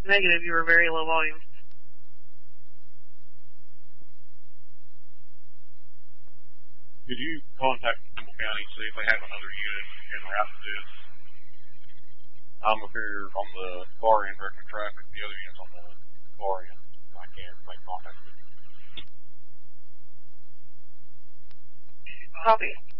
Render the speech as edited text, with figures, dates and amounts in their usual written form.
Negative, you were very low volume. Could you contact Campbell County, see if they have another unit en route to this? I'm up here on the far end directing traffic, the other unit's on the far end. I can't make contact with them. Copy.